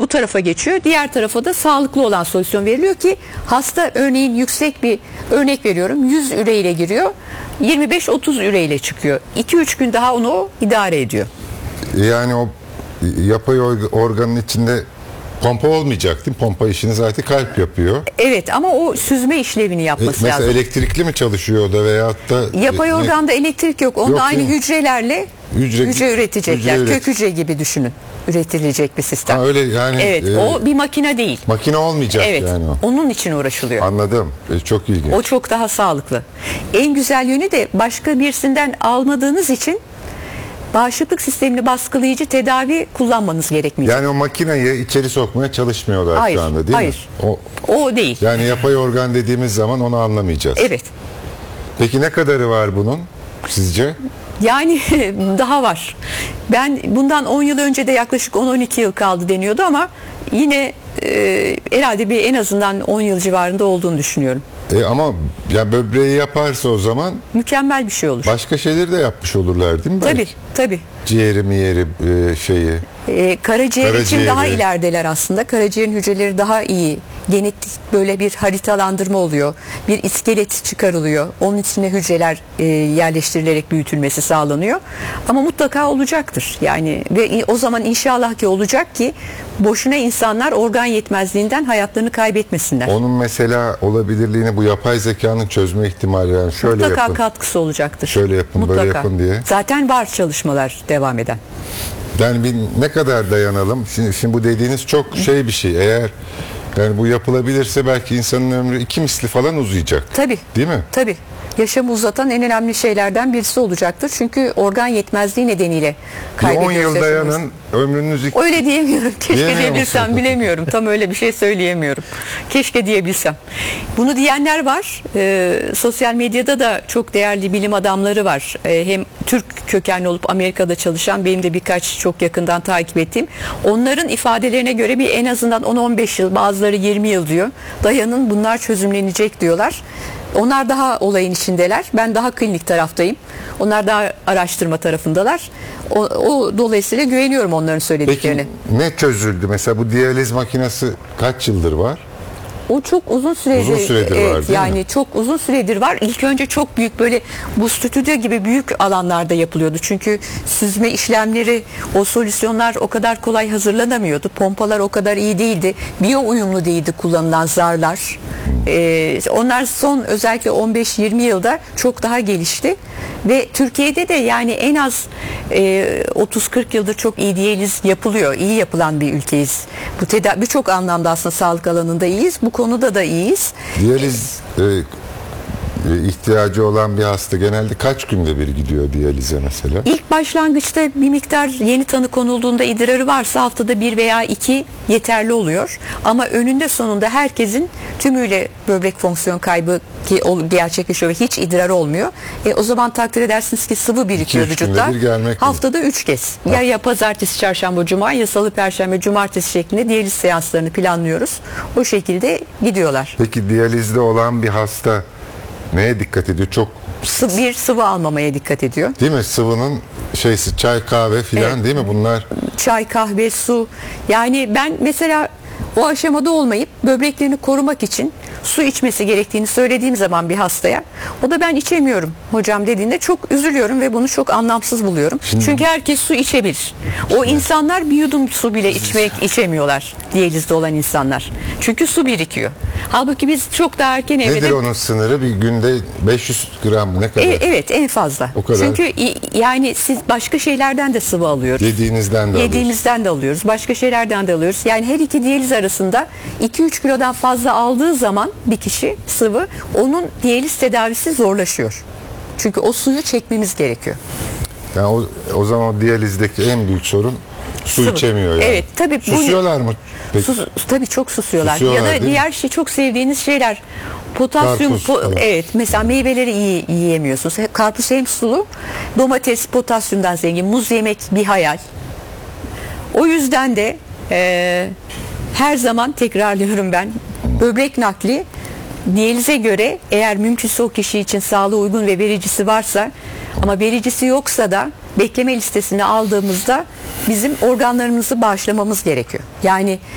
tarafa geçiyor. Diğer tarafa da sağlıklı olan solüsyon veriliyor ki hasta örneğin yüksek bir örnek veriyorum 100 üreyle giriyor. 25-30 üreyle çıkıyor. 2-3 gün daha onu idare ediyor. Yani o yapay organın içinde pompa olmayacak değil mi? Pompa işini zaten kalp yapıyor. Evet ama o süzme işlevini yapması mesela lazım. elektrikli mi çalışıyor o da veyahut da... Yapay organda elektrik yok. Onda Yok, aynı değil mi? hücrelerle hücre üretecekler. Kök hücre gibi düşünün. Üretilecek bir sistem. Ha, öyle yani. Evet, o bir makine değil. Makine olmayacak Evet, yani o. onun için uğraşılıyor. Anladım. Çok ilginç. O çok daha sağlıklı. En güzel yönü de başka birisinden almadığınız için bağışıklık sistemini baskılayıcı tedavi kullanmanız gerekmeyecek. Yani o makineyi içeri sokmaya çalışmıyorlar Hayır, şu anda değil hayır. mi? O değil. Yani yapay organ dediğimiz zaman onu anlamayacağız. Evet. Peki ne kadarı var bunun sizce? Yani daha var. Ben bundan 10 yıl önce de yaklaşık 10-12 yıl kaldı deniyordu ama yine herhalde bir en azından 10 yıl civarında olduğunu düşünüyorum. Ama ya böbreği yaparsa o zaman Mükemmel bir şey olur. başka şeyleri de yapmış olurlar değil mi? Tabii, belki? tabii. Ciğeri mi şeyi. Karaciğer için Karaciğeri. daha ilerideler aslında. Karaciğerin hücreleri daha iyi. Genetik böyle bir haritalandırma oluyor. Bir iskelet çıkarılıyor. Onun içine hücreler yerleştirilerek büyütülmesi sağlanıyor. Ama mutlaka olacaktır. Yani ve o zaman inşallah ki olacak ki boşuna insanlar organ yetmezliğinden hayatlarını kaybetmesinler. Onun mesela olabilirliğini bu yapay zekanın çözme ihtimali yani şöyle Mutlaka yapın. katkısı olacaktır. Şöyle yapın, mutlaka. böyle yapın diye. Zaten var çalışmalar devam eden. Yani ne kadar dayanalım? Şimdi bu dediğiniz çok bir şey. Eğer yani bu yapılabilirse belki insanın ömrü 2 misli falan uzayacak. Tabii. Değil mi? Tabii. Yaşamı uzatan en önemli şeylerden birisi olacaktır. Çünkü organ yetmezliği nedeniyle Bir 10 kaybediyoruz yıl yaşamımızı. dayanın ömrünüz Öyle diyemiyorum. Keşke Diyemiyor diyebilsem, musun? bilemiyorum. Tam öyle bir şey söyleyemiyorum. Keşke diyebilsem. Bunu diyenler var. Sosyal medyada da çok değerli bilim adamları var. Hem Türk kökenli olup Amerika'da çalışan, benim de birkaç çok yakından takip ettiğim. Onların ifadelerine göre bir en azından 10-15 yıl, bazıları 20 yıl diyor. Dayanın, bunlar çözümlenecek diyorlar. Onlar daha olayın içindeler. Ben daha klinik taraftayım. Onlar daha araştırma tarafındalar. O dolayısıyla güveniyorum onların söylediklerine. Peki ne çözüldü? Mesela bu diyaliz makinesi kaç yıldır var? O çok uzun süredir, Uzun süredir var, değil yani mi? çok uzun süredir var. İlk önce çok büyük böyle bu stüdyo gibi büyük alanlarda yapılıyordu. Çünkü süzme işlemleri, o solüsyonlar o kadar kolay hazırlanamıyordu. Pompalar o kadar iyi değildi. Biyo uyumlu değildi kullanılan zarlar. Onlar son özellikle 15-20 yılda çok daha gelişti. Ve Türkiye'de de yani en az 30-40 yıldır çok iyi diyaliz yapılıyor. İyi yapılan bir ülkeyiz. Birçok anlamda aslında sağlık alanında iyiyiz. Bu konuda da iyiyiz. Diyaliz ihtiyacı olan bir hasta genelde kaç günde bir gidiyor diyalize mesela? İlk başlangıçta bir miktar yeni tanı konulduğunda idrarı varsa haftada 1 veya 2 yeterli oluyor. Ama önünde sonunda herkesin tümüyle böbrek fonksiyon kaybı gerçekleşiyor ve hiç idrar olmuyor. O zaman takdir edersiniz ki sıvı birikiyor 2-3 vücutta. günde bir gelmek Haftada 3 kez. Ya pazartesi, çarşamba, cuma ya salı, perşembe, cumartesi şeklinde diyaliz seanslarını planlıyoruz. O şekilde gidiyorlar. Peki diyalizde olan bir hasta neye dikkat ediyor? Çok Bir sıvı almamaya dikkat ediyor. değil mi? Sıvının çay, kahve filan, Evet. değil mi bunlar? Çay, kahve, su. Yani ben mesela o aşamada olmayıp böbreklerini korumak için su içmesi gerektiğini söylediğim zaman bir hastaya, o da ben içemiyorum hocam dediğinde çok üzülüyorum ve bunu çok anlamsız buluyorum. Çünkü herkes su içebilir. O insanlar bir yudum su bile içemiyorlar, diyalizde olan insanlar. Çünkü su birikiyor. Halbuki biz çok daha erken evrede... Nedir onun sınırı? Bir günde 500 gram ne kadar? Evet, en fazla. O kadar. Çünkü yani siz başka şeylerden de sıvı alıyoruz. Yediğimizden de alıyoruz. Başka şeylerden de alıyoruz. Yani her iki diyaliz arasında 2-3 kilodan fazla aldığı zaman bir kişi sıvı, onun diyaliz tedavisi zorlaşıyor. Çünkü o suyu çekmemiz gerekiyor. Yani o zaman o diyalizdeki en büyük sorun su Sıvı. içemiyor yani. Evet, tabii. Susuyorlar mı? Peki. Tabii çok susuyorlar. Susuyorlar, Ya da değil mi? diğer çok sevdiğiniz şeyler. Potasyum, Karpuz falan. evet, mesela meyveleri iyi yiyemiyorsunuz. Karpuz hem sulu, domates potasyumdan zengin, muz yemek bir hayal. O yüzden de her zaman tekrarlıyorum ben, böbrek nakli diyalize göre eğer mümkünse o kişi için sağlığı uygun ve vericisi varsa, ama vericisi yoksa da bekleme listesine aldığımızda bizim organlarımızı bağışlamamız gerekiyor. Yani